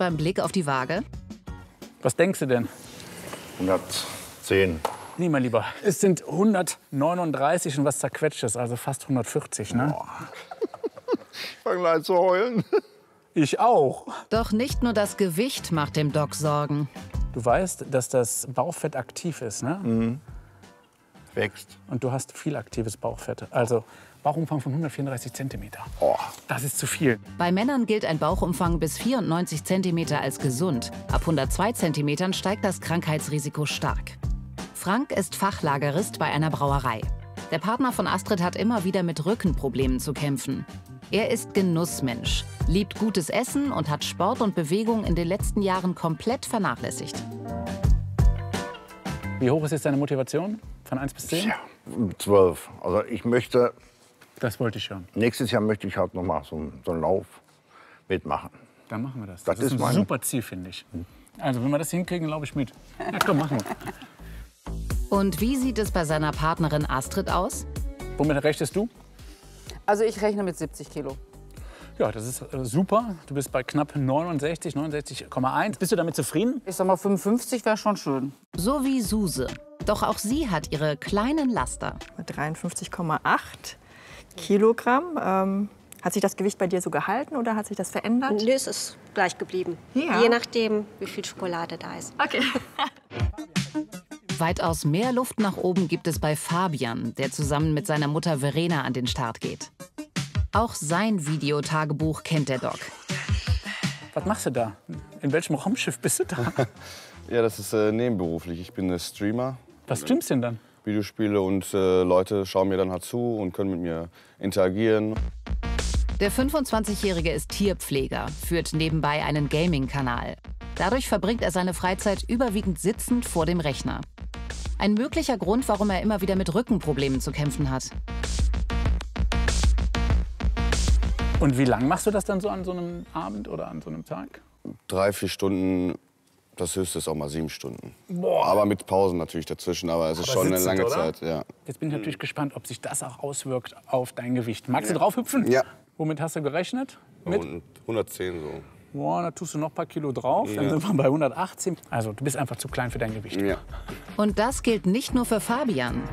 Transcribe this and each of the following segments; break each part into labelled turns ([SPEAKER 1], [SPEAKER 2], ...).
[SPEAKER 1] beim Blick auf die Waage?
[SPEAKER 2] Was denkst du denn?
[SPEAKER 3] 110.
[SPEAKER 2] Nee, mein Lieber, es sind 139 und was zerquetschtes, also fast 140, ne?
[SPEAKER 3] Ich fange gleich zu heulen.
[SPEAKER 2] Ich auch.
[SPEAKER 1] Doch nicht nur das Gewicht macht dem Doc Sorgen.
[SPEAKER 2] Du weißt, dass das Bauchfett aktiv ist, ne?
[SPEAKER 3] Wächst.
[SPEAKER 2] Und du hast viel aktives Bauchfett. Also Bauchumfang von 134 cm.
[SPEAKER 3] Oh.
[SPEAKER 2] Das ist zu viel.
[SPEAKER 1] Bei Männern gilt ein Bauchumfang bis 94 cm als gesund. Ab 102 cm steigt das Krankheitsrisiko stark. Frank ist Fachlagerist bei einer Brauerei. Der Partner von Astrid hat immer wieder mit Rückenproblemen zu kämpfen. Er ist Genussmensch, liebt gutes Essen und hat Sport und Bewegung in den letzten Jahren komplett vernachlässigt.
[SPEAKER 2] Wie hoch ist jetzt deine Motivation? Von 1 bis 10?
[SPEAKER 3] Ja, 12. Also ich möchte,
[SPEAKER 2] Das wollte ich schon.
[SPEAKER 3] nächstes Jahr möchte ich halt noch mal so einen Lauf mitmachen.
[SPEAKER 2] Dann machen wir das.
[SPEAKER 3] Das
[SPEAKER 2] Das ist
[SPEAKER 3] ist
[SPEAKER 2] ein
[SPEAKER 3] mein-
[SPEAKER 2] super Ziel, finde ich. Also wenn wir das hinkriegen, glaube ich mit. Ja, komm, machen wir.
[SPEAKER 1] Und wie sieht es bei seiner Partnerin Astrid aus?
[SPEAKER 2] Womit rechnest du?
[SPEAKER 4] Also ich rechne mit 70 Kilo.
[SPEAKER 2] Ja, das ist super. Du bist bei knapp 69, 69,1. Bist du damit zufrieden?
[SPEAKER 4] Ich sag mal, 55 wäre schon schön.
[SPEAKER 1] So wie Suse. Doch auch sie hat ihre kleinen Laster.
[SPEAKER 5] Mit 53,8 Kilogramm. Hat sich das Gewicht bei dir so gehalten oder hat sich das verändert?
[SPEAKER 6] Nö, es ist gleich geblieben.
[SPEAKER 5] Ja.
[SPEAKER 6] Je nachdem, wie viel Schokolade da ist.
[SPEAKER 5] Okay.
[SPEAKER 1] Weitaus mehr Luft nach oben gibt es bei Fabian, der zusammen mit seiner Mutter Verena an den Start geht. Auch sein Videotagebuch kennt der Doc.
[SPEAKER 2] Was machst du da? In welchem Raumschiff bist du da?
[SPEAKER 7] Ja, das ist nebenberuflich. Ich bin Streamer,
[SPEAKER 2] Was streamst du denn dann?
[SPEAKER 7] Videospiele und Leute schauen mir dann halt zu und können mit mir interagieren.
[SPEAKER 1] Der 25-Jährige ist Tierpfleger, führt nebenbei einen Gaming-Kanal. Dadurch verbringt er seine Freizeit überwiegend sitzend vor dem Rechner. Ein möglicher Grund, warum er immer wieder mit Rückenproblemen zu kämpfen hat.
[SPEAKER 2] Und wie lang machst du das dann so an so einem Abend oder an so einem Tag?
[SPEAKER 7] 3, 4 Stunden, das höchste ist auch mal 7 Stunden. Boah. Aber mit Pausen natürlich dazwischen, aber es ist schon eine
[SPEAKER 2] sitzend,
[SPEAKER 7] lange
[SPEAKER 2] oder?
[SPEAKER 7] Zeit. Ja.
[SPEAKER 2] Jetzt bin ich natürlich gespannt, ob sich das auch auswirkt auf dein Gewicht. Magst du draufhüpfen?
[SPEAKER 7] Ja.
[SPEAKER 2] Womit hast du gerechnet? Mit?
[SPEAKER 7] Und 110 so.
[SPEAKER 2] Boah, da tust du noch ein paar Kilo drauf. Dann sind wir bei 118. Also du bist einfach zu klein für dein Gewicht.
[SPEAKER 7] Ja.
[SPEAKER 1] Und das gilt nicht nur für Fabian.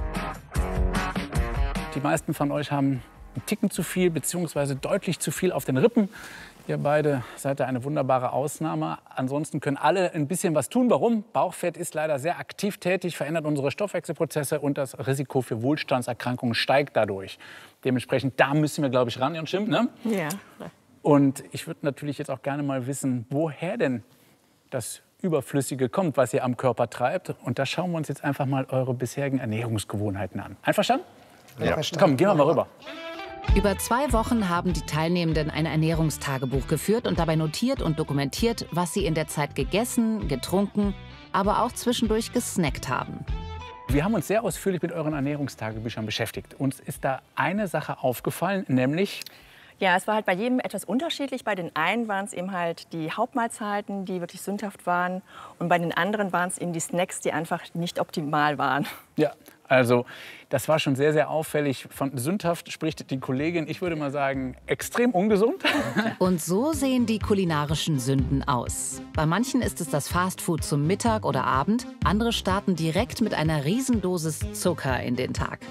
[SPEAKER 2] Die meisten von euch haben einen Ticken zu viel, beziehungsweise deutlich zu viel auf den Rippen. Ihr beide seid da eine wunderbare Ausnahme. Ansonsten können alle ein bisschen was tun. Warum? Bauchfett ist leider sehr aktiv tätig, verändert unsere Stoffwechselprozesse und das Risiko für Wohlstandserkrankungen steigt dadurch. Dementsprechend, da müssen wir, glaube ich, ran, Jan Schimp, ne?
[SPEAKER 5] Ja.
[SPEAKER 2] Und ich würde natürlich jetzt auch gerne mal wissen, woher denn das Überflüssige kommt, was ihr am Körper treibt. Und da schauen wir uns jetzt einfach mal eure bisherigen Ernährungsgewohnheiten an. Einverstanden?
[SPEAKER 3] Ja.
[SPEAKER 2] Komm, gehen wir mal rüber.
[SPEAKER 1] Über 2 Wochen haben die Teilnehmenden ein Ernährungstagebuch geführt und dabei notiert und dokumentiert, was sie in der Zeit gegessen, getrunken, aber auch zwischendurch gesnackt haben.
[SPEAKER 2] Wir haben uns sehr ausführlich mit euren Ernährungstagebüchern beschäftigt. Uns ist da eine Sache aufgefallen, nämlich
[SPEAKER 5] Ja, es war halt bei jedem etwas unterschiedlich. Bei den einen waren es eben halt die Hauptmahlzeiten, die wirklich sündhaft waren. Und bei den anderen waren es eben die Snacks, die einfach nicht optimal waren.
[SPEAKER 2] ja, also das war schon sehr, sehr auffällig. Von sündhaft spricht die Kollegin, ich würde mal sagen, extrem ungesund.
[SPEAKER 1] Und so sehen die kulinarischen Sünden aus. Bei manchen ist es das Fastfood zum Mittag oder Abend. Andere starten direkt mit einer Riesendosis Zucker in den Tag.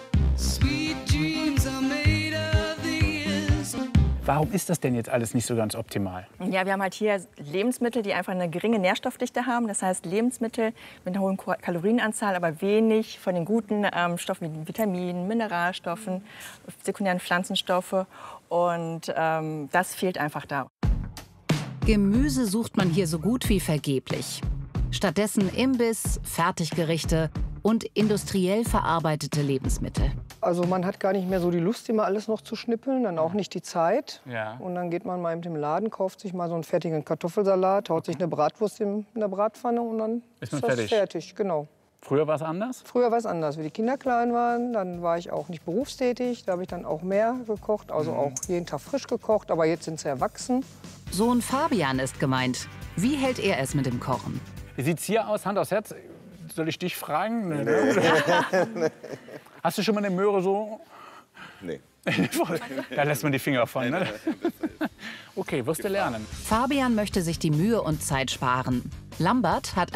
[SPEAKER 2] Warum ist das denn jetzt alles nicht so ganz optimal?
[SPEAKER 5] Ja, wir haben halt hier Lebensmittel, die einfach eine geringe Nährstoffdichte haben. Das heißt Lebensmittel mit einer hohen Kalorienanzahl, aber wenig von den guten Stoffen wie Vitaminen, Mineralstoffen, sekundären Pflanzenstoffe. Und das fehlt einfach da.
[SPEAKER 1] Gemüse sucht man hier so gut wie vergeblich. Stattdessen Imbiss, Fertiggerichte und industriell verarbeitete Lebensmittel.
[SPEAKER 8] Also man hat gar nicht mehr so die Lust, immer alles noch zu schnippeln, dann auch nicht die Zeit.
[SPEAKER 2] Ja.
[SPEAKER 8] Und dann geht man mal im Laden, kauft sich mal so einen fertigen Kartoffelsalat, haut sich eine Bratwurst in der Bratpfanne und dann
[SPEAKER 2] Ist man
[SPEAKER 8] das
[SPEAKER 2] fertig.
[SPEAKER 8] fertig. Genau.
[SPEAKER 2] Früher war es anders?
[SPEAKER 8] Früher war es anders. Wie die Kinder klein waren, dann war ich auch nicht berufstätig. Da habe ich dann auch mehr gekocht, also auch jeden Tag frisch gekocht. Aber jetzt sind sie erwachsen.
[SPEAKER 1] Sohn Fabian ist gemeint. Wie hält er es mit dem Kochen?
[SPEAKER 2] Wie sieht's hier aus? Hand aufs Herz. Soll ich dich fragen? Nee. Hast du schon mal eine Möhre so?
[SPEAKER 7] Nee.
[SPEAKER 2] Da lässt man die Finger von, ne? Okay, wirst du lernen.
[SPEAKER 1] Fabian möchte sich die Mühe und Zeit sparen. Lambert hat